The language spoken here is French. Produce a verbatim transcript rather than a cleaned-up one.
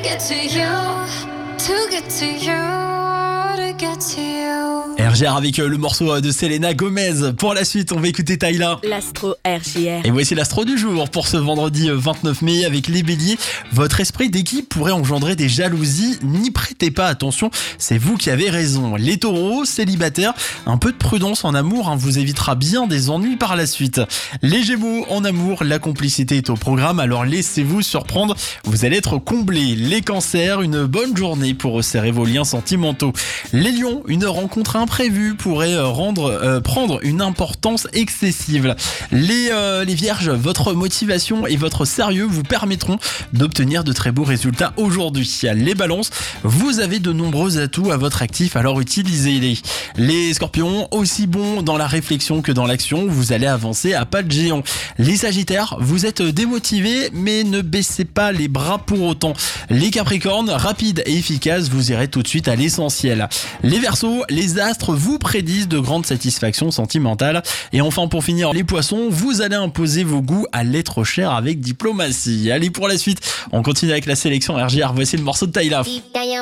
get to you, to get to you, to get to you. R J R avec le morceau de Selena Gomez. Pour la suite, on va écouter Tyla. L'astro R J R. Et voici l'astro du jour pour ce vendredi vingt-neuf mai avec les béliers. Votre esprit d'équipe pourrait engendrer des jalousies. N'y prêtez pas attention, c'est vous qui avez raison. Les taureaux, célibataires, un peu de prudence en amour hein, vous évitera bien des ennuis par la suite. Les gémeaux, en amour, la complicité est au programme, alors laissez-vous surprendre, vous allez être comblés. Les cancers, une bonne journée pour resserrer vos liens sentimentaux. Les lions, une rencontre imprévue pourrait rendre, euh, prendre une importance excessive. Les, euh, les vierges, votre motivation et votre sérieux vous permettront d'obtenir de très beaux résultats aujourd'hui. Les balances, vous avez de nombreux atouts à votre actif, alors utilisez-les. Les scorpions, aussi bons dans la réflexion que dans l'action, vous allez avancer à pas de géant. Les sagittaires, vous êtes démotivés, mais ne baissez pas les bras pour autant. Les capricornes, rapides et efficaces, vous irez tout de suite à l'essentiel. Les verseaux, les astres vous prédisent de grandes satisfactions sentimentales. Et enfin, pour finir, les poissons, vous allez imposer vos goûts à l'être cher avec diplomatie. Allez, pour la suite, on continue avec la sélection R J R. Voici le morceau de Tyla.